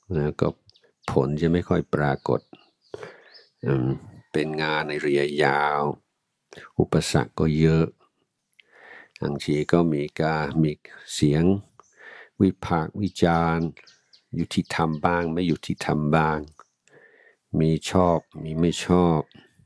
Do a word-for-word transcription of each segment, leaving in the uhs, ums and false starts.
แล้วก็ผลจะไม่ค่อยปรากฏเป็นงานในระยะยาวอุปสรรคก็เยอะบางทีก็มีการมีเสียงวิพากษ์วิจารณ์ยุติธรรมบ้างไม่ยุติธรรมบ้างมีชอบมีไม่ชอบ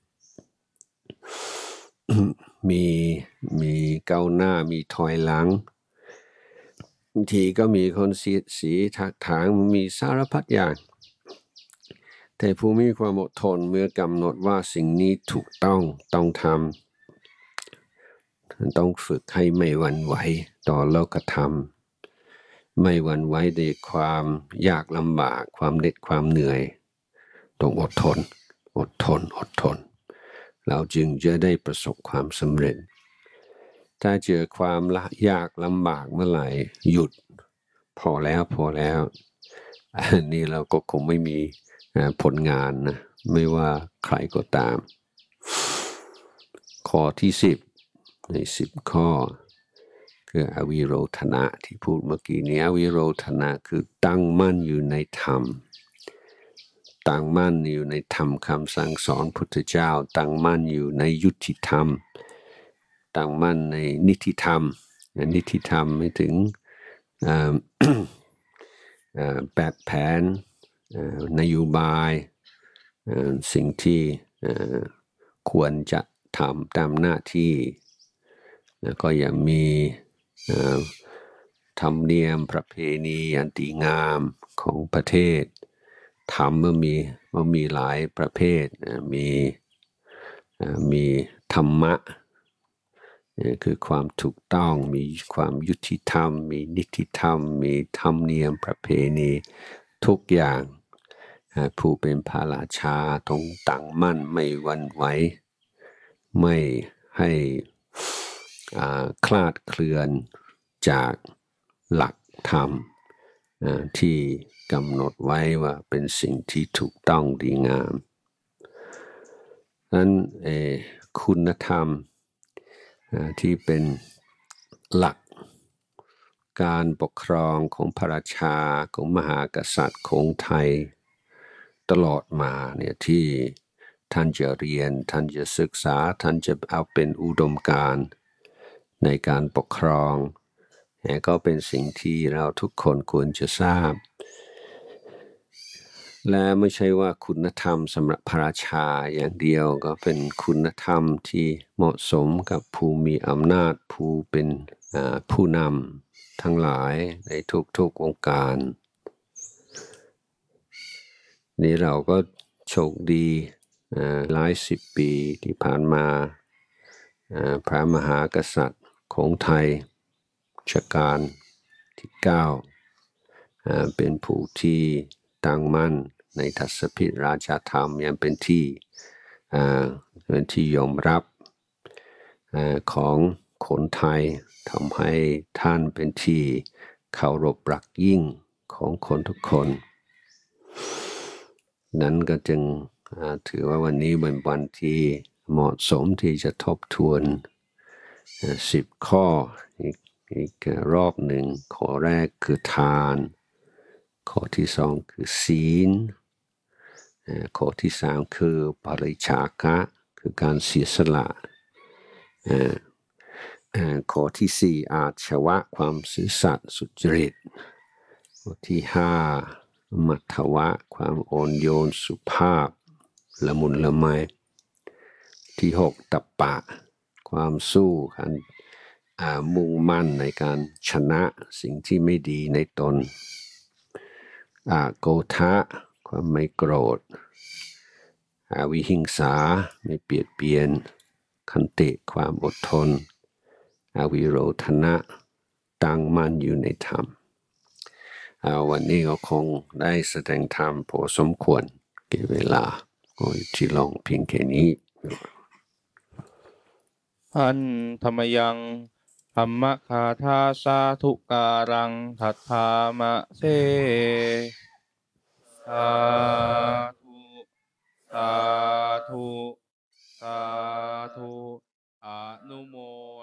มีมีก้าวหน้ามีถอยหลังบางทีก็มีคนเสียดสีทักถางมีสารพัดอย่างแต่ผู้มีความอดทนเมื่อกำหนดว่าสิ่งนี้ถูกต้องต้องทำต้องฝึกให้ไม่หวั่นไหวต่อโลกธรรมไม่หวั่นไหวในความยากลำบากความเหน็ดความเหนื่อยต้องอดทนอดทนอดทนเราจึงจะได้ประสบความสำเร็จถ้าเจอความยากลำบากเมื่อไหร่หยุดพอแล้วพอแล้วอันนี้เราก็คงไม่มีผลงานนะไม่ว่าใครก็ตามข้อที่สิบในสิบข้อคืออวิโรธนะที่พูดเมื่อกี้นี้อวิโรธนะคือตั้งมั่นอยู่ในธรรมตั้งมั่นอยู่ในธรรมคำสั่งสอนพุทธเจ้าตั้งมั่นอยู่ในยุติธรรมตั้งมั่นในนิติธรรมนิติธรรมไม่ถึงแบบแผนนโยบายสิ่งที่ควรจะทำตามหน้าที่แล้วก็ยังมีธรรมเนียมประเพณีอันดีงามของประเทศธรรมมันมีมันมีหลายประเภทมีมีธรรมะคือความถูกต้องมีความยุติธรรมมีนิติธรรมมีธรรมเนียมประเพณีทุกอย่างผู้เป็นพระราชาต้องตั้งมั่นไม่หวั่นไหวไม่ให้คลาดเคลื่อนจากหลักธรรมที่กำหนดไว้ว่าเป็นสิ่งที่ถูกต้องดีงามนั้นคุณธรรมที่เป็นหลักการปกครองของพระราชาของมหากษัตริย์ของไทยตลอดมาเนี่ยที่ท่านจะเรียนท่านจะศึกษาท่านจะเอาเป็นอุดมการณ์ในการปกครองก็เป็นสิ่งที่เราทุกคนควรจะทราบและไม่ใช่ว่าคุณธรรมสำหรับพระราชาอย่างเดียวก็เป็นคุณธรรมที่เหมาะสมกับผู้มีอำนาจผู้เป็นผู้นำทั้งหลายในทุกๆวงการนี่เราก็โชคดีหลายสิบปีที่ผ่านมาพระมหากษัตริย์ของไทยรัชกาลที่เก้าเป็นผู้ที่ตั้งมั่นในทัศพิราชธรรมยังเป็นที่เป็นที่ยอมรับของคนไทยทำให้ท่านเป็นที่เคารพรักยิ่งของคนทุกคนนั้นก็จึงถือว่าวันนี้เป็นวันที่เหมาะสมที่จะทบทวนสิบข้ออีกอีกรอบหนึ่งข้อแรกคือทานข้อที่สองคือศีลข้อที่สามคือปริชาคะคือการเสียสละข้อที่สี่อาชวะความซื่อสัตย์สุจริตข้อที่ห้ามัทวะความอ่อนโยนสุภาพละมุนละไมที่หกตัปปะความสู้การมุ่งมั่นในการชนะสิ่งที่ไม่ดีในตนอาโกทะความไม่โกรธอาวิหิงสาไม่เปียดเบียนขันติความอดทนอวิโรธนะตั้งมั่นอยู่ในธรรมวันนี้ก็คงได้แสดงธรรมพอสมควรเก็บเวลาก็ที่ลองเพียงแค่นี้อันธรรมยังธรรมคาทาสาธุการังทัตถามะเสสาธุสาธุสาธุอนุโม